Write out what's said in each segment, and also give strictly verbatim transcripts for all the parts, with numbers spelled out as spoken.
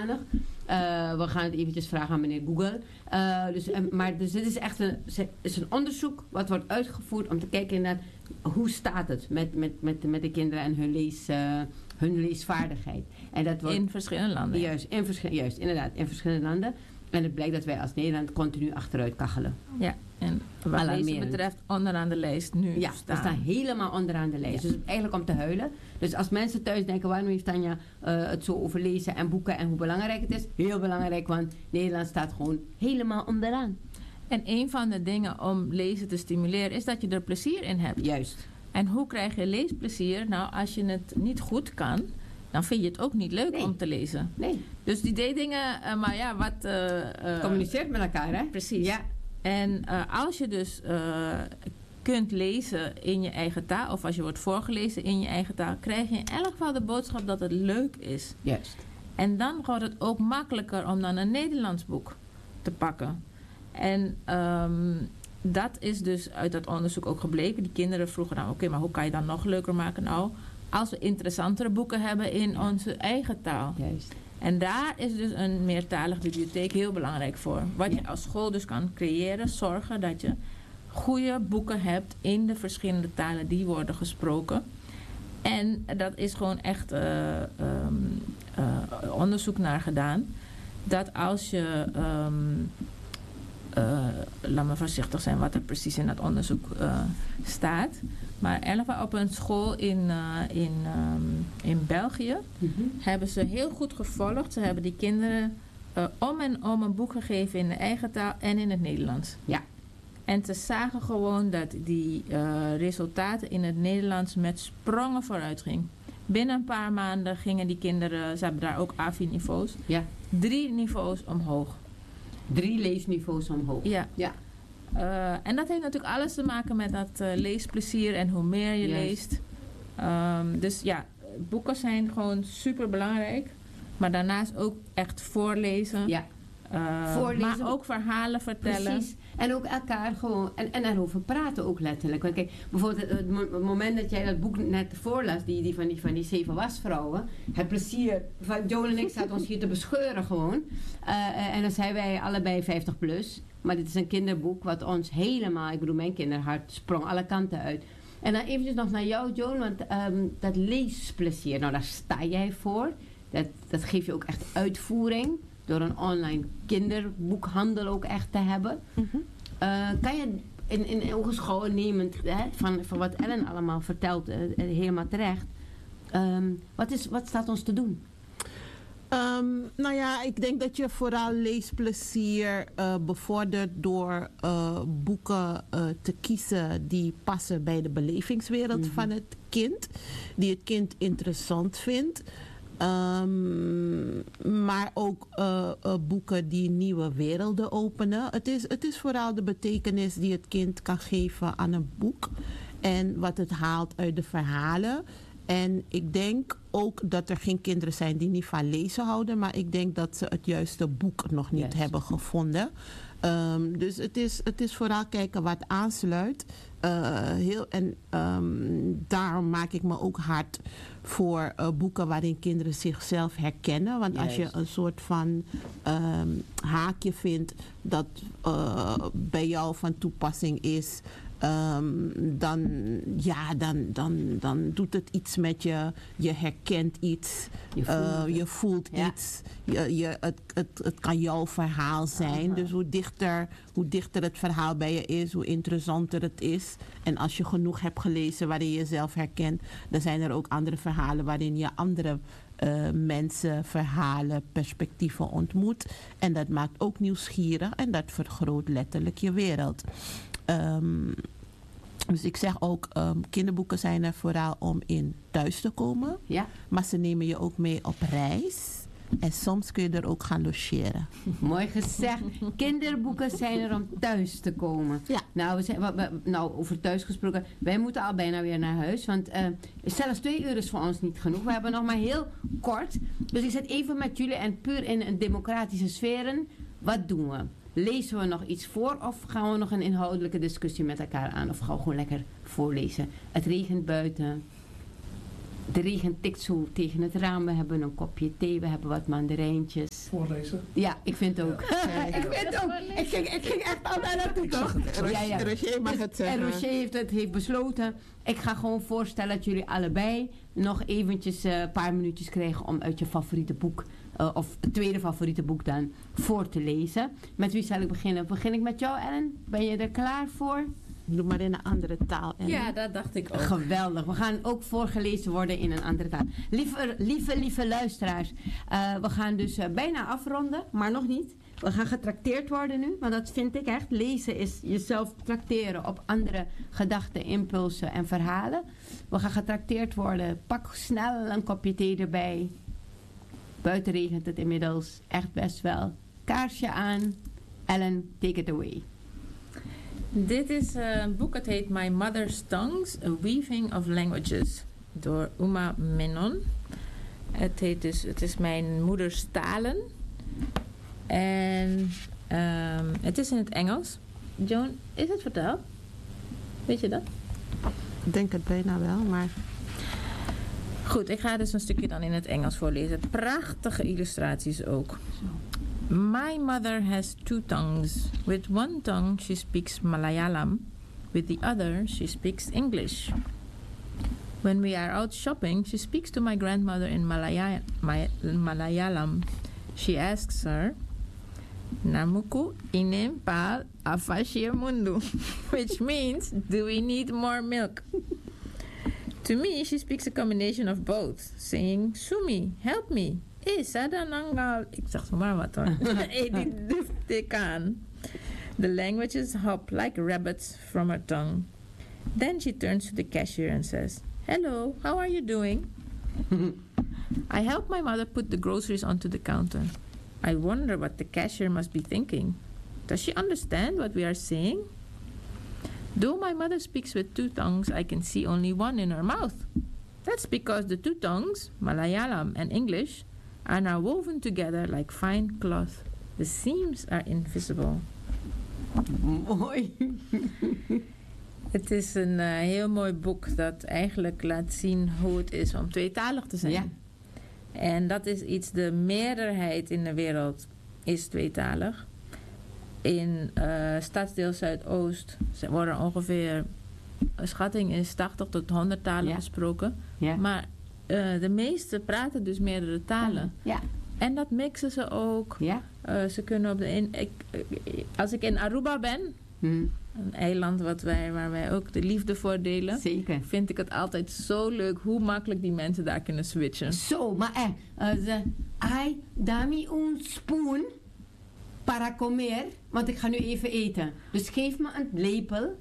zodanig. Uh, we gaan het eventjes vragen aan meneer Google. Uh, dus, uh, maar dus dit is echt een, is een onderzoek wat wordt uitgevoerd om te kijken naar hoe staat het met, met, met, met de kinderen en hun, lees, uh, hun leesvaardigheid. En dat wordt, in verschillende landen. Juist, in vers, juist, inderdaad, in verschillende landen. En het blijkt dat wij als Nederland continu achteruit kachelen. Ja, en wat lezen betreft onderaan de lijst nu ja, staan. we staan helemaal onderaan de lijst. Ja. Dus eigenlijk om te huilen. Dus als mensen thuis denken, waarom heeft Tanja uh, het zo over lezen en boeken en hoe belangrijk het is? Heel belangrijk, want Nederland staat gewoon helemaal onderaan. En een van de dingen om lezen te stimuleren is dat je er plezier in hebt. Juist. En hoe krijg je leesplezier? Nou, als je het niet goed kan, dan vind je het ook niet leuk nee. om te lezen. Nee. Dus die deed dingen, uh, maar ja, wat... Uh, uh, communiceert met elkaar, hè? Precies. Ja. En uh, als je dus uh, kunt lezen in je eigen taal, of als je wordt voorgelezen in je eigen taal, krijg je in elk geval de boodschap dat het leuk is. Juist. En dan wordt het ook makkelijker om dan een Nederlands boek te pakken. En um, dat is dus uit dat onderzoek ook gebleken. Die kinderen vroegen dan, oké, okay, maar hoe kan je dan nog leuker maken? Nou, als we interessantere boeken hebben in onze eigen taal. Juist. En daar is dus een meertalige bibliotheek heel belangrijk voor. Wat je als school dus kan creëren, zorgen dat je goede boeken hebt in de verschillende talen die worden gesproken. En dat is gewoon echt uh, um, uh, onderzoek naar gedaan. Dat als je, um, uh, laat me voorzichtig zijn wat er precies in dat onderzoek uh, staat. Maar in ieder geval op een school in, uh, in, um, in België mm-hmm. hebben ze heel goed gevolgd. Ze hebben die kinderen uh, om en om een boek gegeven in de eigen taal en in het Nederlands. Ja. En ze zagen gewoon dat die uh, resultaten in het Nederlands met sprongen vooruit gingen. Binnen een paar maanden gingen die kinderen, ze hebben daar ook A V I-niveaus, ja. drie niveaus omhoog. Drie leesniveaus omhoog. Ja. ja. Uh, en dat heeft natuurlijk alles te maken met dat uh, leesplezier en hoe meer je Juist. leest. Um, dus ja, boeken zijn gewoon super belangrijk. Maar daarnaast ook echt voorlezen. Ja. Uh, voorlezen. Maar ook verhalen vertellen. Precies. En ook elkaar gewoon, en, en erover praten ook letterlijk. Want kijk, bijvoorbeeld het, het moment dat jij dat boek net voorlas, die, die, van, die van die zeven wasvrouwen. Het plezier van Joel en ik zaten ons hier te bescheuren gewoon. Uh, en dan zijn wij allebei vijftig plus. Maar dit is een kinderboek wat ons helemaal, ik bedoel mijn kinderhart sprong alle kanten uit. En dan eventjes nog naar jou Joel, want um, dat leesplezier, nou daar sta jij voor. Dat, dat geeft je ook echt uitvoering. Door een online kinderboekhandel ook echt te hebben. Mm-hmm. Uh, kan je in, in ogenschouw nemend hè, van, van wat Ellen allemaal vertelt, uh, helemaal terecht. Um, wat, is, wat staat ons te doen? Um, nou ja, ik denk dat je vooral leesplezier uh, bevordert door uh, boeken uh, te kiezen die passen bij de belevingswereld mm-hmm. van het kind. Die het kind interessant vindt. Um, maar ook uh, uh, boeken die nieuwe werelden openen. Het is, het is vooral de betekenis die het kind kan geven aan een boek. En wat het haalt uit de verhalen. En ik denk ook dat er geen kinderen zijn die niet van lezen houden. Maar ik denk dat ze het juiste boek nog niet yes. hebben gevonden. Um, dus het is, het is vooral kijken wat aansluit. Uh, heel, en um, daarom maak ik me ook hard voor uh, boeken waarin kinderen zichzelf herkennen. Want Juist. als je een soort van um, haakje vindt dat uh, bij jou van toepassing is, um, dan, ja, dan, dan, dan doet het iets met je. Je herkent iets, je voelt, uh, je voelt ja. iets. Je, je, het, het, het kan jouw verhaal zijn. Uh-huh. Dus hoe dichter, hoe dichter het verhaal bij je is, hoe interessanter het is. En als je genoeg hebt gelezen waarin je jezelf herkent, dan zijn er ook andere verhalen waarin je andere uh, mensen, verhalen, perspectieven ontmoet. En dat maakt ook nieuwsgierig en dat vergroot letterlijk je wereld. Um, dus ik zeg ook, um, kinderboeken zijn er vooral om in thuis te komen. Ja. Maar ze nemen je ook mee op reis. En soms kun je er ook gaan logeren. Mooi gezegd. Kinderboeken zijn er om thuis te komen. Ja. Nou, we zijn, we, we, nou, over thuis gesproken. Wij moeten al bijna weer naar huis. Want uh, zelfs twee uur is voor ons niet genoeg. We hebben nog maar heel kort. Dus ik zit even met jullie en puur in een democratische sferen. Wat doen we? Lezen we nog iets voor of gaan we nog een inhoudelijke discussie met elkaar aan? Of gaan we gewoon lekker voorlezen? Het regent buiten. De regen tikt zo tegen het raam. We hebben een kopje thee. We hebben wat mandarijntjes. Voorlezen? Ja, ik vind ook. Ja. ik vind ook. Ik ging, ik ging echt al daar naartoe, toch? Ja, ja. Roger mag Dus- het zeggen. En Roger heeft het heeft besloten. Ik ga gewoon voorstellen dat jullie allebei nog eventjes een paar minuutjes krijgen om uit je favoriete boek, uh, of het tweede favoriete boek dan, voor te lezen. Met wie zal ik beginnen? Begin ik met jou, Ellen? Ben je er klaar voor? Doe maar in een andere taal. En Ja, dat dacht ik ook. Geweldig. We gaan ook voorgelezen worden in een andere taal. Lieve, lieve, lieve luisteraars. Uh, we gaan dus uh, bijna afronden, maar nog niet. We gaan getrakteerd worden nu, want dat vind ik echt. Lezen is jezelf trakteren op andere gedachten, impulsen en verhalen. We gaan getrakteerd worden. Pak snel een kopje thee erbij. Buiten regent het inmiddels echt best wel. Kaarsje aan. Ellen, take it away. Dit is een boek, het heet My Mother's Tongues, A Weaving of Languages, door Uma Menon. Het, heet dus, het is mijn moeders talen. En um, het is in het Engels. Joan, is het vertaald? Weet je dat? Ik denk het bijna wel, maar... Goed, ik ga dus een stukje dan in het Engels voorlezen. Prachtige illustraties ook. My mother has two tongues. With one tongue she speaks Malayalam. With the other she speaks English. When we are out shopping, she speaks to my grandmother in Malaya- my, Malayalam. She asks her, Namuku inem pal afashir mundu, which means, do we need more milk? To me, she speaks a combination of both, saying, Sumi, help me. Eh, sadanangal. Ik zeg maar wat hoor. The languages hop like rabbits from her tongue. Then she turns to the cashier and says, Hello, how are you doing? I help my mother put the groceries onto the counter. I wonder what the cashier must be thinking. Does she understand what we are saying? Though my mother speaks with two tongues, I can see only one in her mouth. That's because the two tongues, Malayalam and English, are now woven together like fine cloth. The seams are invisible. Mooi. Het is een uh, heel mooi boek dat eigenlijk laat zien hoe het is om tweetalig te zijn. Ja. En dat is iets, de meerderheid in de wereld is tweetalig. In uh, stadsdeel Zuidoost worden ongeveer, een schatting is tachtig tot honderd talen Ja. gesproken. Ja. Maar uh, de meeste praten dus meerdere talen. Ja. En dat mixen ze ook. Ja. Uh, ze kunnen op de in, ik, als ik in Aruba ben, Hm. een eiland wat wij, waar wij ook de liefde voor delen, Zeker. vind ik het altijd zo leuk hoe makkelijk die mensen daar kunnen switchen. Zo, maar eh, uh, ze, ay, dami un spoon para comer, want ik ga nu even eten. Dus geef me een lepel,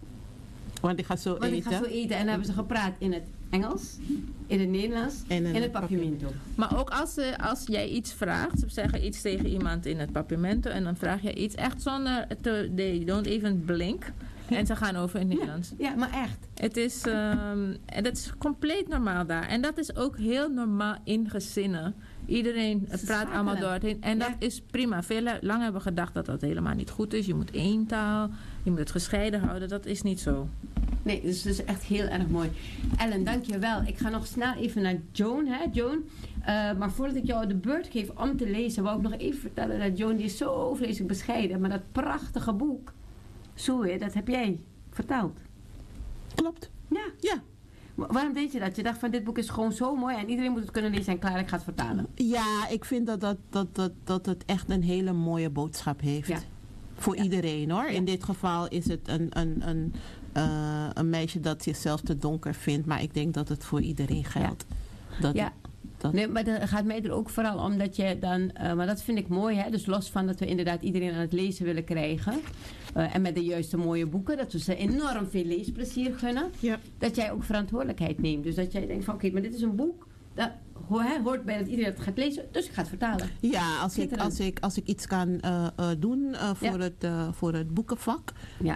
Want ik ga zo want eten. ik ga zo eten. En dan hebben ze gepraat in het Engels, in het Nederlands En in en in het het papiamento. Maar ook als, ze, als jij iets vraagt, ze zeggen iets tegen iemand in het papiamento en dan vraag je iets echt zonder, te, they don't even blink. En ze gaan over in het Nederlands. Ja, maar echt. Het is, um, en dat is compleet normaal daar. En dat is ook heel normaal in gezinnen. Iedereen Ze praat allemaal schakelen. door het heen. En Ja. dat is prima. Veel lang hebben gedacht dat dat helemaal niet goed is. Je moet één taal, je moet het gescheiden houden. Dat is niet zo. Nee, dus het is echt heel erg mooi. Ellen, dank je wel. Ik ga nog snel even naar Joan. Hè, Joan. Uh, maar voordat ik jou de beurt geef om te lezen, wou ik nog even vertellen dat Joan, die is zo vreselijk bescheiden. Maar dat prachtige boek, Zoe, dat heb jij vertaald. Klopt. Ja. Ja. Wa- Waarom deed je dat? Je dacht van dit boek is gewoon zo mooi en iedereen moet het kunnen lezen en klaar, ik ga het vertalen. Ja, ik vind dat, dat, dat, dat, dat het echt een hele mooie boodschap heeft. Ja. Voor Ja. iedereen hoor. Ja. In dit geval is het een, een, een, uh, een meisje dat zichzelf te donker vindt. Maar ik denk dat het voor iedereen geldt. Dat, Ja. dat, Nee, maar dat gaat mij er ook vooral om dat je dan, uh, maar dat vind ik mooi, hè? Dus los van dat we inderdaad iedereen aan het lezen willen krijgen. Uh, en met de juiste mooie boeken, dat we ze enorm veel leesplezier gunnen. Ja. Dat jij ook verantwoordelijkheid neemt. Dus dat jij denkt van oké, maar dit is een boek, dat ho- hè, hoort bij dat iedereen het gaat lezen, dus ik ga het vertalen. Ja, als ik, Schitterend. als, ik, als ik iets kan uh, uh, doen uh, voor, Ja. het, uh, voor het boekenvak, Ja.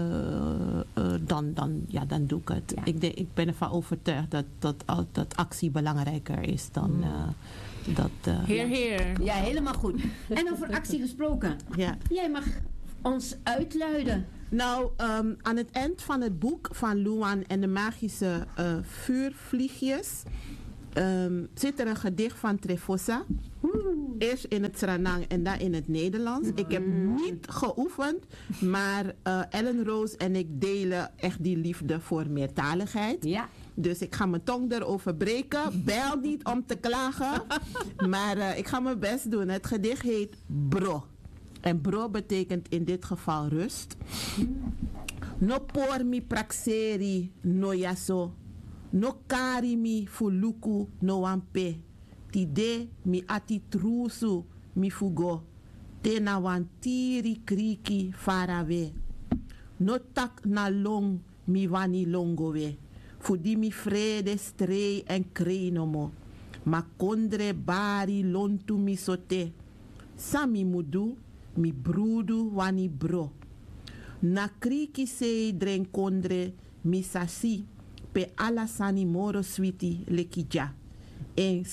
uh, uh, dan, dan, ja, dan doe ik het. Ja. Ik, de, ik ben ervan overtuigd dat, dat, dat, dat actie belangrijker is dan uh, dat... Uh, Heer, heer. Ja, helemaal goed. En over actie gesproken. ja. Jij mag ons uitluiden. Nou, um, aan het eind van het boek van Luan en de magische uh, vuurvliegjes um, zit er een gedicht van Trefosa. Eerst in het Sranang en dan in het Nederlands. Ik heb niet geoefend, maar uh, Ellen Roos en ik delen echt die liefde voor meertaligheid. Ja. Dus ik ga mijn tong erover breken. Bel niet om te klagen, maar uh, ik ga mijn best doen. Het gedicht heet Bro. En bro betekent in dit geval rust. No por mi praxeri no yaso. No kari mi fuluku no wampe. Tide mi ati trusu mi fugo. Tena wantiri kriki farawe. No tak na long mi wani longowe. Fudi mi vrede strei en krenomo. Ma kondre bari lontu mi sote. Sami mudu mi brudu wani bro. Na kriki sei dren kondre mi sasi. Pe alasani moro switi lekija. En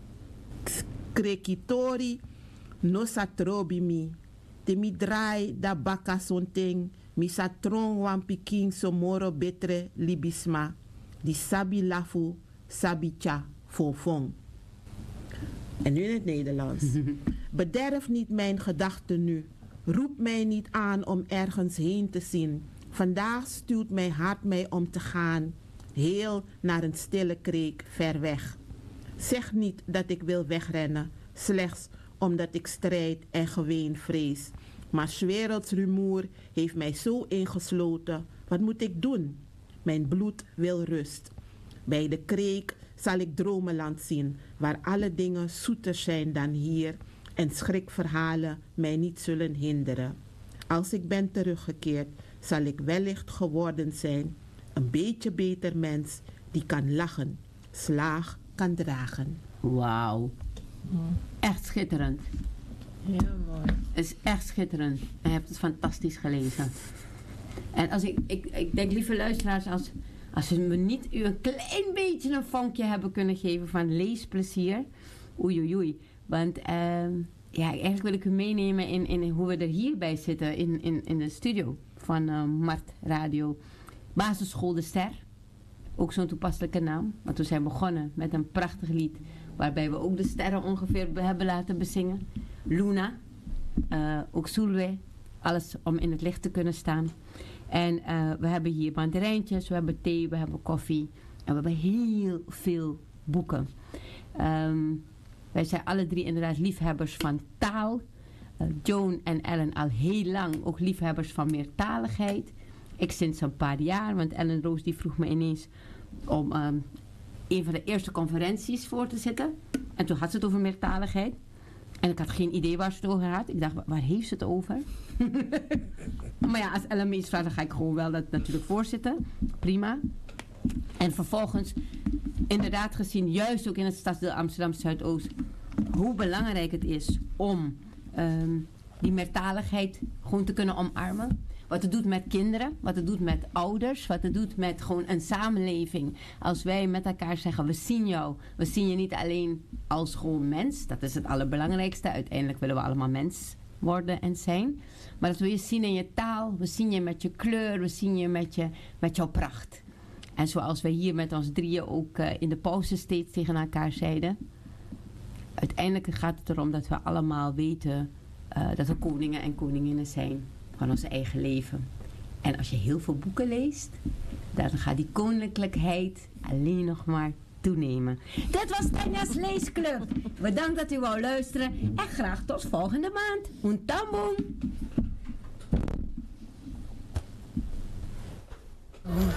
krekitori no satrobi mi. Te mi drai da baka sonteng. Mi satron wan piking so moro betre libisma. Di sabi lafu sabicha fofong. En nu in het Nederlands. Bederf niet mijn gedachten nu. Roep mij niet aan om ergens heen te zien. Vandaag stuurt mijn hart mij om te gaan. Heel naar een stille kreek ver weg. Zeg niet dat ik wil wegrennen. Slechts omdat ik strijd en geween vrees. Maar 's werelds rumoer heeft mij zo ingesloten. Wat moet ik doen? Mijn bloed wil rust. Bij de kreek zal ik dromenland zien, waar alle dingen zoeter zijn dan hier en schrikverhalen mij niet zullen hinderen. Als ik ben teruggekeerd, zal ik wellicht geworden zijn een beetje beter mens die kan lachen, slaag kan dragen. Wauw. Echt schitterend. Heel mooi. Het is echt schitterend. Je hebt het fantastisch gelezen. En als ik, ik, ik denk, lieve luisteraars, als, als ze me niet u een klein beetje een vonkje hebben kunnen geven van leesplezier. Oei, oei, oei. Want uh, ja, eigenlijk wil ik u meenemen in, in hoe we er hierbij zitten in, in, in de studio van uh, Mart Radio. Basisschool De Ster. Ook zo'n toepasselijke naam. Want we zijn begonnen met een prachtig lied waarbij we ook de sterren ongeveer hebben laten bezingen. Luna, uh, ook Sulwe. Alles om in het licht te kunnen staan. En uh, we hebben hier mandarijntjes, we hebben thee, we hebben koffie. En we hebben heel veel boeken. Um, wij zijn alle drie inderdaad liefhebbers van taal. Uh, Joan en Ellen al heel lang ook liefhebbers van meertaligheid. Ik sinds een paar jaar, want Ellen Roos die vroeg me ineens om um, een van de eerste conferenties voor te zitten. En toen had ze het over meertaligheid. En ik had geen idee waar ze het over had. Ik dacht, waar heeft ze het over? Maar ja, als Ellen me iets vraagt, dan ga ik gewoon wel dat natuurlijk voorzitten. Prima. En vervolgens, inderdaad gezien, juist ook in het stadsdeel Amsterdam Zuidoost, hoe belangrijk het is om um, die meertaligheid gewoon te kunnen omarmen. Wat het doet met kinderen, wat het doet met ouders, wat het doet met gewoon een samenleving. Als wij met elkaar zeggen, we zien jou. We zien je niet alleen als gewoon mens. Dat is het allerbelangrijkste. Uiteindelijk willen we allemaal mens worden en zijn. Maar dat we je zien in je taal. We zien je met je kleur. We zien je met, je, met jouw pracht. En zoals we hier met ons drieën ook uh, in de pauze steeds tegen elkaar zeiden. Uiteindelijk gaat het erom dat we allemaal weten uh, dat we koningen en koninginnen zijn van ons eigen leven. En als je heel veel boeken leest, dan gaat die koninklijkheid alleen nog maar toenemen. Dit was Tanja's Leesclub. Bedankt dat u wou luisteren en graag tot volgende maand. Un tamboom!